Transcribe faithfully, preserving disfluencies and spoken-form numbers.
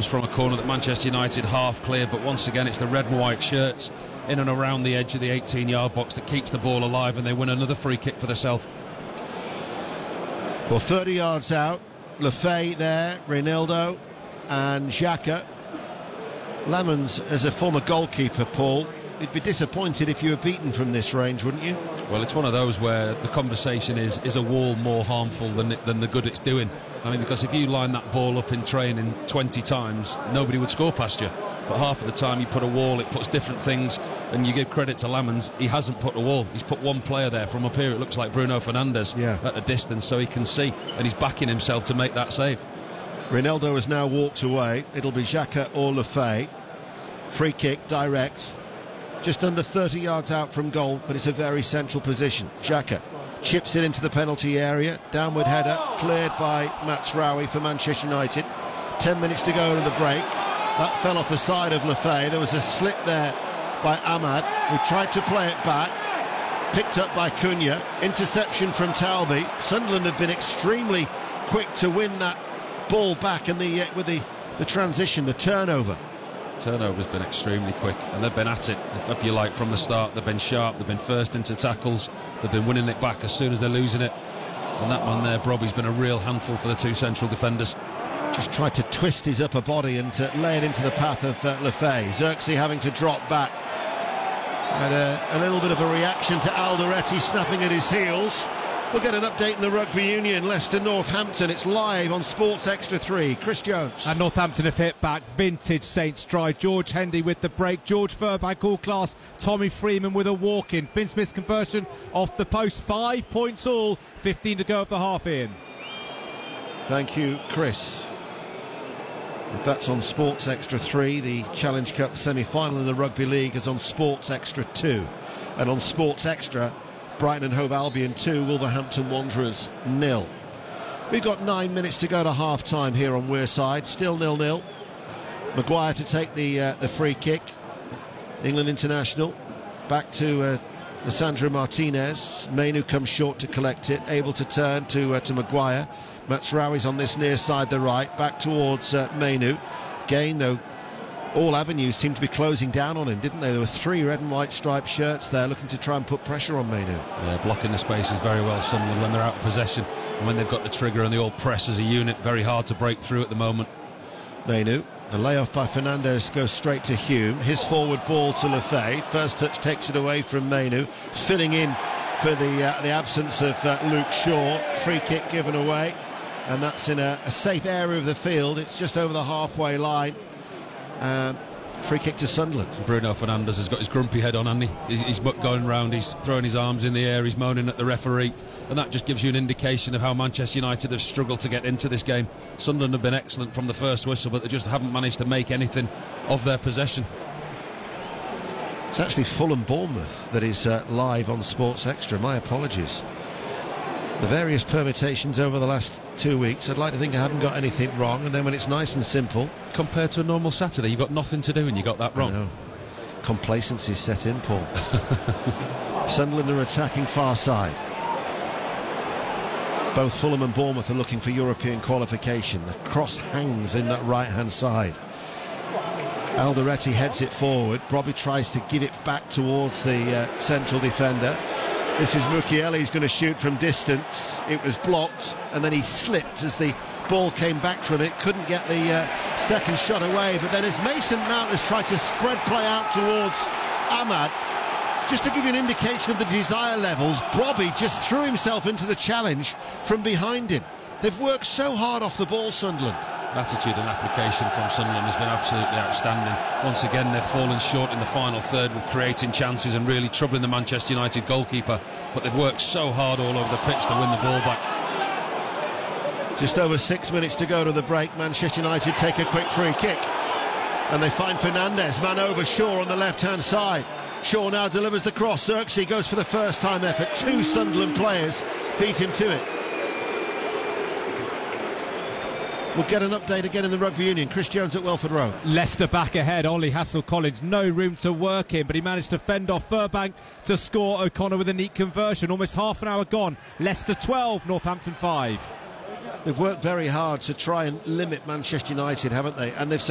comes from a corner that Manchester United half cleared, but once again it's the red and white shirts in and around the edge of the eighteen yard box that keeps the ball alive, and they win another free kick for themselves. Well, thirty yards out, Le Fay there, Reinildo and Xhaka. Lamens, as a former goalkeeper, Paul, you'd be disappointed if you were beaten from this range, wouldn't you? Well, it's one of those where the conversation is, is a wall more harmful than, than the good it's doing? I mean, because if you line that ball up in training twenty times, nobody would score past you. But half of the time you put a wall, it puts different things, and you give credit to Lamens, he hasn't put a wall. He's put one player there. From up here, it looks like Bruno Fernandes yeah. at a distance, so he can see, and he's backing himself to make that save. Reinildo has now walked away. It'll be Xhaka or Le Fay. Free kick, direct. Just under thirty yards out from goal, but it's a very central position. Xhaka chips it into the penalty area. Downward header, cleared by Mazraoui for Manchester United. Ten minutes to go to the break. That fell off the side of Le Fay. There was a slip there by Ahmad, who tried to play it back. Picked up by Cunha. Interception from Talbi. Sunderland have been extremely quick to win that ball back, and the uh, with the, the transition, the turnover. Turnover's been extremely quick, and they've been at it, if you like, from the start. They've been sharp, they've been first into tackles, they've been winning it back as soon as they're losing it. And that man there, Brobby's been a real handful for the two central defenders. Just tried to twist his upper body and to lay it into the path of uh, Le Fay. Xerxes having to drop back. And uh, a little bit of a reaction to Alderete snapping at his heels. We'll get an update in the Rugby Union. Leicester Northampton. It's live on Sports Extra three. Chris Jones. And Northampton have hit back. Vintage Saints stride. George Hendy with the break. George Furbank all class. Tommy Freeman with a walk-in. Finn Smith's conversion off the post. Five points all. fifteen to go of the half in. Thank you, Chris. That's on Sports Extra three. The Challenge Cup semi-final in the Rugby League is on Sports Extra two. And on Sports Extra, Brighton and Hove Albion two, Wolverhampton Wanderers nil. We've got nine minutes to go to half-time here on Wearside. Still nil nil. Maguire to take the uh, the free kick. England international. Back to uh, Lissandro Martinez. Mainu comes short to collect it. Able to turn to uh, to Maguire. Mazraoui's on this near side, the right. Back towards uh, Mainu. Again, though, all avenues seemed to be closing down on him, didn't they? There were three red and white striped shirts there looking to try and put pressure on Mainu. Yeah, blocking the spaces very well, Sunderland, when they're out of possession. And when they've got the trigger and they all press as a unit, very hard to break through at the moment. Mainu, the layoff by Fernandes goes straight to Hume. His forward ball to Le Fay. First touch takes it away from Mainu. Filling in for the, uh, the absence of uh, Luke Shaw. Free kick given away. And that's in a, a safe area of the field. It's just over the halfway line. Um, free kick to Sunderland. Bruno Fernandes has got his grumpy head on, hasn't he? He's, he's going round, he's throwing his arms in the air, he's moaning at the referee, and that just gives you an indication of how Manchester United have struggled to get into this game. Sunderland have been excellent from the first whistle, but they just haven't managed to make anything of their possession. It's actually Fulham Bournemouth that is uh, live on Sports Extra. My apologies. The various permutations over the last two weeks, I'd like to think I haven't got anything wrong, and then when it's nice and simple... Compared to a normal Saturday, you've got nothing to do and you got that wrong. I know. Complacency set in, Paul. Sunderland are attacking far side. Both Fulham and Bournemouth are looking for European qualification. The cross hangs in that right-hand side. Alderete heads it forward. Brobby tries to give it back towards the uh, central defender. This is Mukiele, he's going to shoot from distance. It was blocked, and then he slipped as the ball came back from it. Couldn't get the uh, second shot away, but then as Mason Mount has tried to spread play out towards Ahmad, just to give you an indication of the desire levels, Brobby just threw himself into the challenge from behind him. They've worked so hard off the ball, Sunderland. Attitude and application from Sunderland has been absolutely outstanding. Once again, they've fallen short in the final third with creating chances and really troubling the Manchester United goalkeeper, but they've worked so hard all over the pitch to win the ball back. Just over six minutes to go to the break. Manchester United take a quick free kick, and they find Fernandes, man over Shaw on the left-hand side. Shaw now delivers the cross. Xerxes goes for the first time effort. Two Sunderland players beat him to it. We'll get an update again in the Rugby Union. Chris Jones at Welford Road. Leicester back ahead. Ollie Hassel-Collins, no room to work in, but he managed to fend off Furbank to score. O'Connor with a neat conversion. Almost half an hour gone. Leicester twelve, Northampton five. They've worked very hard to try and limit Manchester United, haven't they? And they've